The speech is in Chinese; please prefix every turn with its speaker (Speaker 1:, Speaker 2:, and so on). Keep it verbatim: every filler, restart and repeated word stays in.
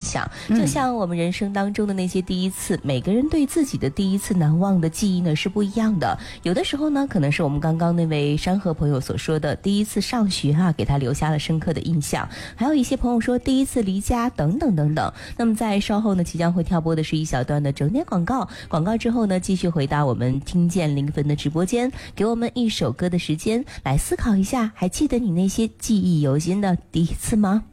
Speaker 1: 响。就像我们人生当中的那些第一次，每个人对自己的第一次难忘的记忆呢是不一样的。有的时候呢，可能是我们刚刚那位山河朋友所说的第一次上学啊，给他留下了深刻的印象。还有一些朋友说第一次离家等等等等。那么在稍后呢，即将会跳播的是一小段的整点广告，广告之后呢，继续回到我们听见零分的直播间，给我们一首歌的时间来思考一下，还记得你那些记忆犹新的第一次吗？